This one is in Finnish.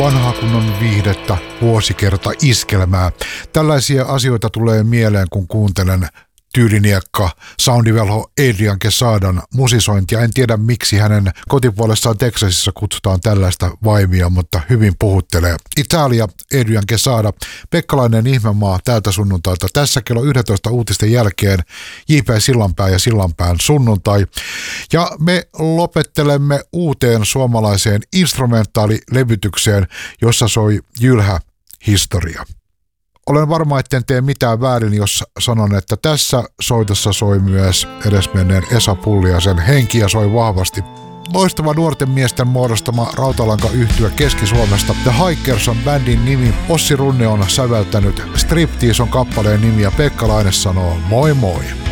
vanhaa kunnon viihdettä, vuosikerta iskelmää. Tällaisia asioita tulee mieleen, kun kuuntelen tyyliniekka soundivelho Adrian Quesadan musisointia. En tiedä, miksi hänen kotipuolessaan Texasissa kutsutaan tällaista vaimia, mutta hyvin puhuttelee. Italia, Adrian Quesada, Pekkalainen ihmemaa täältä sunnuntailta. Tässä kello 11 uutisten jälkeen J.P. Sillanpää ja Sillanpään sunnuntai. Ja me lopettelemme uuteen suomalaiseen instrumentaalilevytykseen, jossa soi jylhä historia. Olen varma, etten tee mitään väärin, jos sanon, että tässä soitossa soi myös edesmenneen Esa Pulliaisen henki ja soi vahvasti. Loistava nuorten miesten muodostama rautalanka-yhtye Keski-Suomesta. The Hikers on bändin nimi. Ossi Runne on säveltänyt Striptease on kappaleen nimi ja Pekka Laine sanoo moi moi.